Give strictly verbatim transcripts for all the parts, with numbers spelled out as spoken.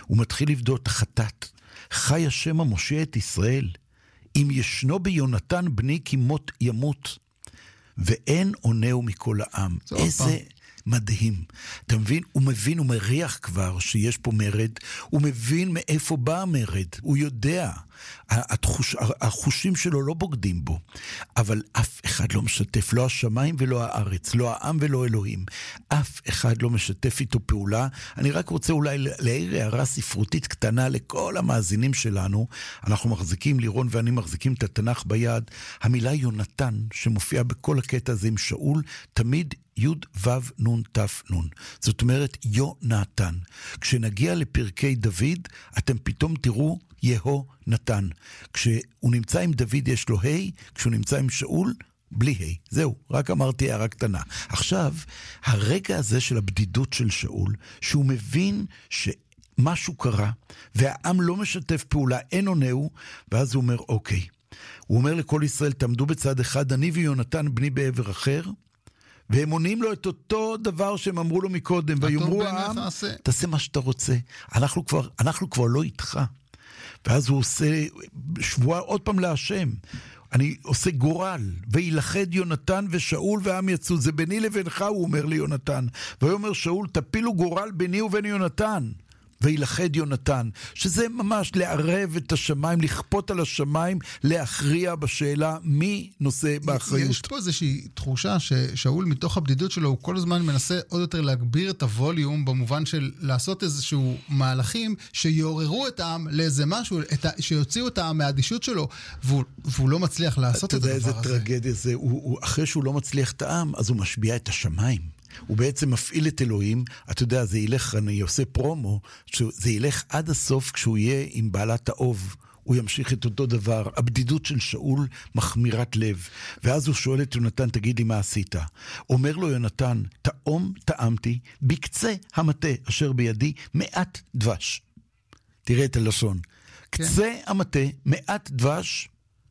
הוא מתחיל לבדות החטאת. חי השם המושיע את ישראל, אם ישנו ביונתן בני כי מות ימות, ואין עונהו מכל העם. איזה פעם. מדהים. אתה מבין? הוא מבין, הוא מריח כבר שיש פה מרד, הוא מבין מאיפה בא המרד, הוא יודע. התחוש, החושים שלו לא בוגדים בו, אבל אף אחד לא משתף, לא השמיים ולא הארץ, לא העם ולא אלוהים. אף אחד לא משתף איתו פעולה. אני רק רוצה אולי להעיר הערה ספרותית קטנה לכל המאזינים שלנו. אנחנו מחזיקים, לירון ואני מחזיקים את התנ"ך ביד. המילה יונתן שמופיעה בכל הקטע הזה עם שאול, תמיד י' ו' נ' ת' נ'. זאת אומרת יונתן. כשנגיע לפרקי דוד, אתם פתאום תראו יהו נתן. כשהוא נמצא עם דוד יש לו ה', כשהוא נמצא עם שאול, בלי ה'. זהו, רק אמרתי הערה קטנה. עכשיו, הרגע הזה של הבדידות של שאול, שהוא מבין שמשהו קרה, והעם לא משתף פעולה, אין עונהו, ואז הוא אומר, אוקיי. הוא אומר לכל ישראל, תעמדו בצד אחד, אני ויונתן בני בעבר אחר, והם עונים לו את אותו דבר שהם אמרו לו מקודם, ויאמרו העם, תעשה מה שאתה רוצה, אנחנו כבר, אנחנו כבר לא איתך. ואז הוא עושה שבועה עוד פעם להשם, אני עושה גורל, וילכד יונתן ושאול והעם יצאו, זה ביני לבינך, הוא אומר ליונתן, ויאמר שאול, תפילו גורל ביני ובין יונתן, וילכד יונתן, שזה ממש לערב את השמיים, לכפות על השמיים, להכריע בשאלה מי נושא באחריות. יש פה איזושהי תחושה ששאול מתוך הבדידות שלו, הוא כל הזמן מנסה עוד יותר להגביר את הווליום, במובן של לעשות איזשהו מהלכים שיעוררו את העם לאיזה משהו, ה... שיוציאו את העם מהאדישות שלו, והוא, והוא לא מצליח לעשות את הדבר הזה. אתה יודע איזה טרגדיה זה, הוא, הוא, אחרי שהוא לא מצליח את העם, אז הוא משביע את השמיים. הוא בעצם מפעיל את אלוהים, אתה יודע, זה ילך, אני עושה פרומו, זה ילך עד הסוף כשהוא יהיה עם בעלת האוב, הוא ימשיך את אותו דבר, הבדידות של שאול מחמירת לב, ואז הוא שואל את יונתן, תגיד לי מה עשית? אומר לו יונתן, תאום תאמתי, בקצה המטה אשר בידי, מעט דבש. תראה את הלשון. כן. קצה המטה, מעט דבש,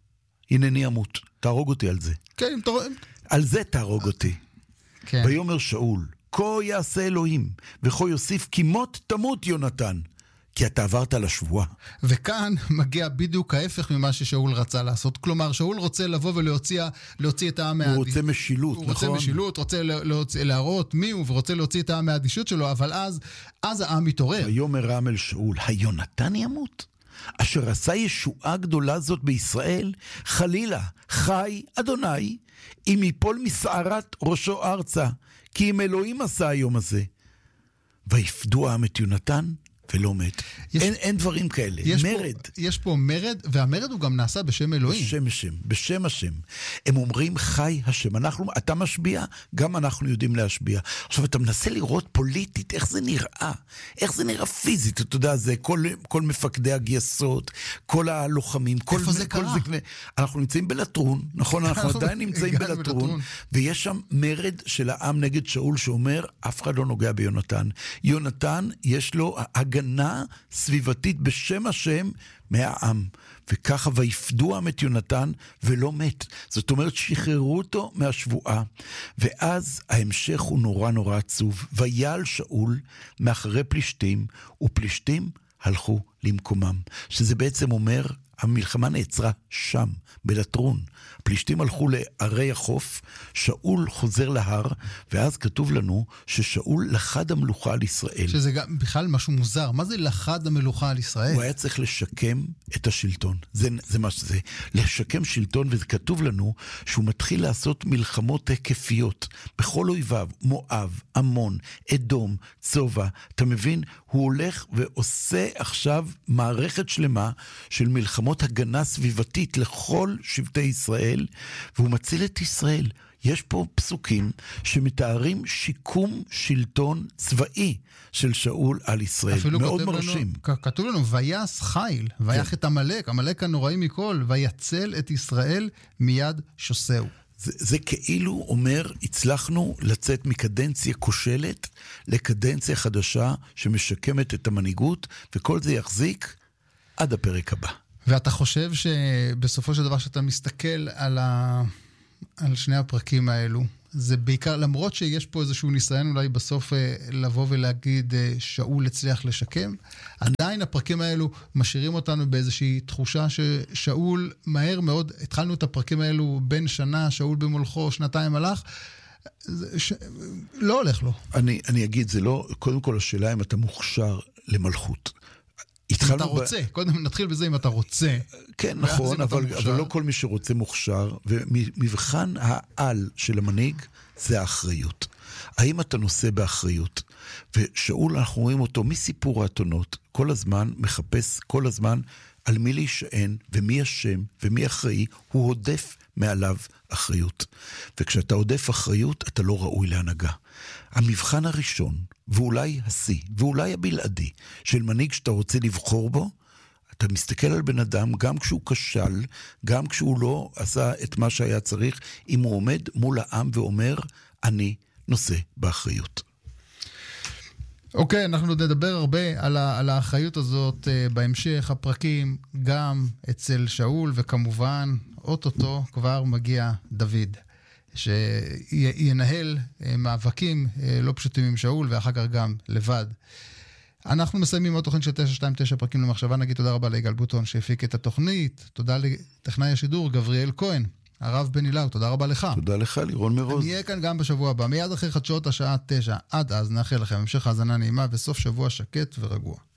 הנני אמות. תהרוג אותי על זה. כן, תהרוג. על זה תהרוג אותי. כן. ויאמר שאול, כה יעשה אלוהים, וכה יוסיף, כי מות תמות יונתן, כי אתה עברת לשבועה. וכאן מגיע בדיוק ההפך ממה ששאול רצה לעשות. כלומר, שאול רוצה לבוא ולהוציא להוציא את העם מהאדישות. הוא רוצה משילות, הוא נכון? הוא רוצה משילות, רוצה להוציא, להראות מי הוא, ורוצה להוציא את העם מהאדישות שלו, אבל אז, אז העם מתעורר. ויאמר העם אל שאול, היונתן ימות? אשר עשה ישועה גדולה זאת בישראל, חלילה, חי אדוני, אם יפול מסערת ראשו ארצה, כי אם אלוהים עשה היום הזה. ויפדו העם את יונתן, ולא מת. יש, אין, אין דברים כאלה. יש מרד. פה, יש פה מרד, והמרד הוא גם נעשה בשם אלוהים. בשם השם, בשם השם. הם אומרים חי השם. אנחנו, אתה משביע, גם אנחנו יודעים להשביע. עכשיו, אתה מנסה לראות פוליטית, איך זה נראה. איך זה נראה פיזית. אתה יודע, זה כל, כל מפקדי הגייסות, כל הלוחמים. כל, איפה זה כל קרה? זה, אנחנו נמצאים בלטרון, נכון? אנחנו עדיין נמצאים בלטרון. בלטרון. ויש שם מרד של העם נגד שאול, שאומר, אף אחד לא נוגע ביונתן. יונתן, יש לו הגנה סביבתית בשם השם מהעם, וככה ויפדו העם את יונתן ולא מת. זאת אומרת שחררו אותו מהשבועה, ואז ההמשך הוא נורא נורא עצוב. ויעל שאול מאחרי פלישתים, ופלישתים הלכו למקומם, שזה בעצם אומר המלחמה נעצרה שם, בלטרון. פלישתים הלכו לערי החוף, שאול חוזר להר, ואז כתוב לנו ששאול לחד המלוכה על ישראל. שזה גם בכלל משהו מוזר. מה זה לחד המלוכה על ישראל? הוא היה צריך לשקם את השלטון. זה, זה מה שזה. לשקם שלטון, וזה כתוב לנו שהוא מתחיל לעשות מלחמות היקפיות. בכל אויביו, מואב, עמון, אדום, צובה. אתה מבין? הוא הולך ועושה עכשיו מערכת שלמה של מלחמות הגנה סביבתית לכל שבטי ישראל, והוא מציל את ישראל. יש פה פסוקים שמתארים שיקום שלטון צבאי של שאול על ישראל. מאוד מרשים. לנו, כתוב לנו, ויעש חיל, ויח כן. את המלאק, המלאק הנוראי מכל, ויצל את ישראל מיד שוסהו. זה, זה כאילו אומר, הצלחנו לצאת מקדנציה כושלת לקדנציה חדשה שמשקמת את המנהיגות, וכל זה יחזיק עד הפרק הבא. ואתה חושב שבסופו של דבר שאתה מסתכל על, ה... על שני הפרקים האלו, זה בעיקר, למרות שיש פה איזשהו ניסיון אולי בסוף לבוא ולהגיד שאול הצליח לשקם, עדיין הפרקים האלו משאירים אותנו באיזושהי תחושה ששאול מהר מאוד, התחלנו את הפרקים האלו בין שנה, שאול במולכו, שנתיים הלך, ש... לא הולך לו. אני, אני אגיד, זה לא, קודם כל השאלה אם אתה מוכשר למלכות. אם אתה רוצה, ב... קודם נתחיל בזה אם אתה רוצה. כן, נכון, אבל, אבל לא כל מי שרוצה מוכשר, ומבחן העל של המנהיג זה האחריות. האם אתה נושא באחריות? ושאול, אנחנו רואים אותו מסיפור האתונות, כל הזמן מחפש, כל הזמן על מי להישען, ומי אשם, ומי אחראי, הוא עודף מעליו אחריות. וכשאתה עודף אחריות, אתה לא ראוי להנהגה. המבחן הראשון, ואולי השיא, ואולי הבלעדי, של מנהיג שאתה רוצה לבחור בו, אתה מסתכל על בן אדם, גם כשהוא כשל, גם כשהוא לא עשה את מה שהיה צריך, אם הוא עומד מול העם ואומר, אני נושא באחריות. אוקיי, אנחנו נדבר הרבה על, ה- על האחריות הזאת uh, בהמשך הפרקים, גם אצל שאול, וכמובן, אוטוטו כבר מגיע דוד, שינהל uh, מאבקים uh, לא פשוטים עם שאול, ואחר כך גם לבד. אנחנו מסיימים עוד תוכנית של תשע שתיים תשע פרקים למחשבה, נגיד תודה רבה ליגאל בוטון שהפיק את התוכנית, תודה לטכנאי השידור גבריאל כהן, הרב בן אילאו, תודה רבה לך. תודה לך, לירון מרוז. אני אהיה כאן גם בשבוע הבא, מיד אחרי חדשות השעה תשע. עד אז נאחל לכם המשך האזנה נעימה וסוף שבוע שקט ורגוע.